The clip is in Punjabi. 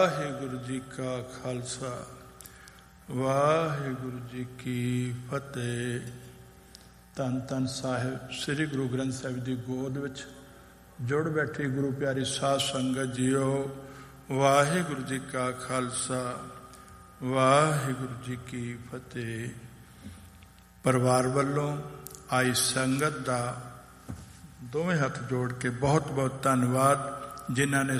ਵਾਹਿਗੁਰੂ ਜੀ ਕਾ ਖਾਲਸਾ ਵਾਹਿਗੁਰੂ ਜੀ ਕੀ ਫਤਿਹ। ਧੰਨ ਧੰਨ ਸਾਹਿਬ ਸ੍ਰੀ ਗੁਰੂ ਗ੍ਰੰਥ ਸਾਹਿਬ ਦੀ ਗੋਦ ਵਿੱਚ ਜੁੜ ਬੈਠੀ ਗੁਰੂ ਪਿਆਰੀ ਸਾਧ ਸੰਗਤ ਜੀਓ, ਵਾਹਿਗੁਰੂ ਜੀ ਕਾ ਖਾਲਸਾ ਵਾਹਿਗੁਰੂ ਜੀ ਕੀ ਫਤਿਹ। ਪਰਿਵਾਰ ਵੱਲੋਂ ਆਈ ਸੰਗਤ ਦਾ ਦੋਵੇਂ ਹੱਥ ਜੋੜ ਕੇ ਬਹੁਤ ਬਹੁਤ ਧੰਨਵਾਦ, ਜਿਨ੍ਹਾਂ ਨੇ